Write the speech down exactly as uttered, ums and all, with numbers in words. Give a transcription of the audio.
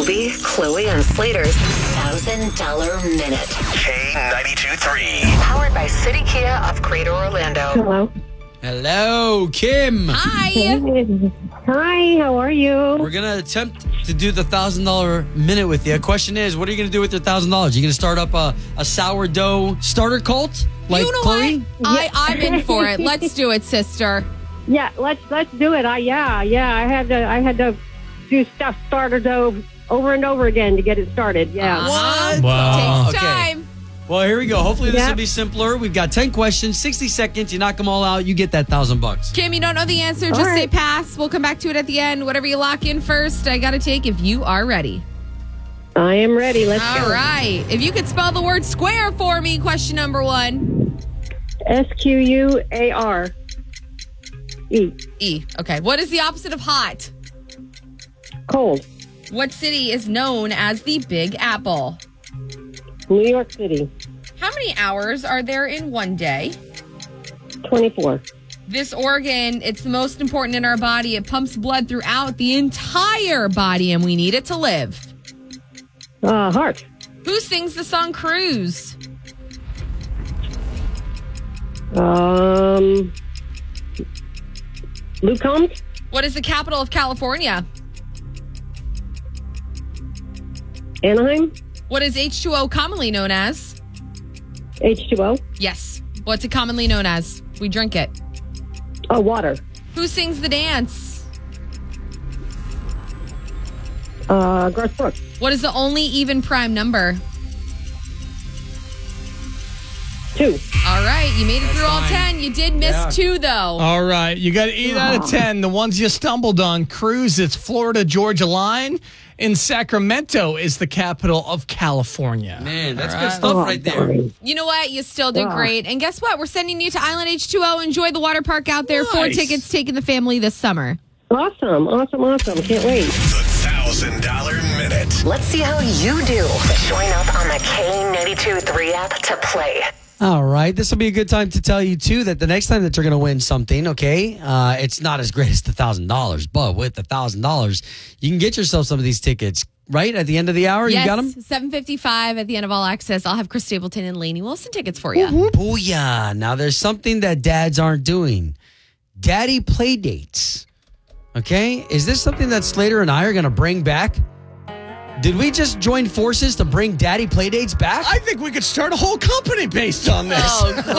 Obie, Chloe, and Slater's one thousand dollars Minute. K ninety-two point three. Powered by City Kia of Greater Orlando. Hello. Hello, Kim. Hi. Hi, how are you? We're going to attempt to do the one thousand dollars Minute with you. Question is, what are you going to do with your one thousand dollars? You going to start up a, a sourdough starter cult? Like you know Chloe? what? I, I'm in for it. Let's do it, sister. Yeah, let's let's do it. I yeah, yeah. I had to I had to do stuff starter dough over and over again to get it started. Yeah. Uh-huh. Wow. Takes Okay. time. Well, here we go. Hopefully this Yep. will be simpler. We've got ten questions, sixty seconds. You knock them all out, you get that one thousand bucks. Kim, you don't know the answer. Just All say right. pass. We'll come back to it at the end. Whatever you lock in first, I got to take if you are ready. I am ready. Let's All go. right. If you could spell the word square for me, question number one. S Q U A R E. E. Okay. What is the opposite of hot? Cold. What city is known as the Big Apple? New York City. How many hours are there in one day? twenty-four. This organ, it's the most important in our body. It pumps blood throughout the entire body, and we need it to live. Uh, heart. Who sings the song Cruise? Um, Luke Combs. What is the capital of California? Anaheim. What is H two O commonly known as? H two O. Yes. What's it commonly known as? We drink it. Oh, water. Who sings the dance? Uh, Garth Brooks. What is the only even prime number? Two. All right, you made it through all ten. You did miss Yeah. two, though. All right, you got eight out of ten. The ones you stumbled on. Cruise, it's Florida-Georgia line. In Sacramento is the capital of California. Man, that's All good right. stuff Oh, right there. sorry. You know what? You still did Yeah. great. And guess what? We're sending you to Island H two O. Enjoy the water park out there. Four Nice. tickets taking the family this summer. Awesome, awesome, awesome. Can't wait. The one thousand dollars Minute. Let's see how you do. Join up on the K ninety-two point three app to play. All right. This will be a good time to tell you, too, that the next time that you're going to win something, okay, uh, it's not as great as the one thousand dollars, but with the one thousand dollars, you can get yourself some of these tickets, right? At the end of the hour, yes, you got them? seven fifty-five at the end of All Access. I'll have Chris Stapleton and Lainey Wilson tickets for you. Booyah. Now, there's something that dads aren't doing. Daddy play dates. Okay? Is this something that Slater and I are going to bring back? Did we just join forces to bring daddy play dates back? I think we could start a whole company based on this. Oh,